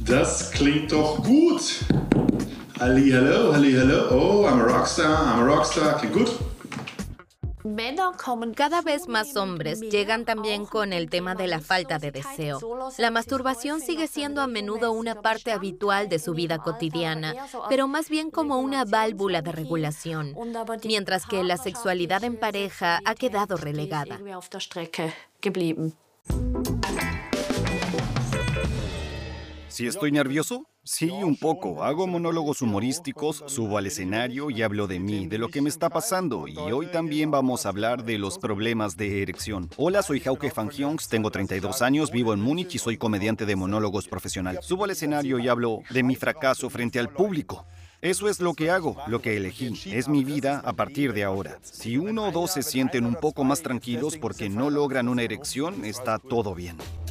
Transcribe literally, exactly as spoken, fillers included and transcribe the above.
Das klingt doch gut. Halli, hallo, halli, hallo. Oh, I'm a rockstar, I'm a rockstar. Klingt gut. Cada vez más hombres llegan también con el tema de la falta de deseo. La masturbación sigue siendo a menudo una parte habitual de su vida cotidiana, pero más bien como una válvula de regulación, mientras que la sexualidad en pareja ha quedado relegada. ¿Si estoy nervioso? Sí, un poco. Hago monólogos humorísticos, subo al escenario y hablo de mí, de lo que me está pasando. Y hoy también vamos a hablar de los problemas de erección. Hola, soy Hauke van Giongs, tengo treinta y dos años, vivo en Múnich y soy comediante de monólogos profesional. Subo al escenario y hablo de mi fracaso frente al público. Eso es lo que hago, lo que elegí. Es mi vida a partir de ahora. Si uno o dos se sienten un poco más tranquilos porque no logran una erección, está todo bien.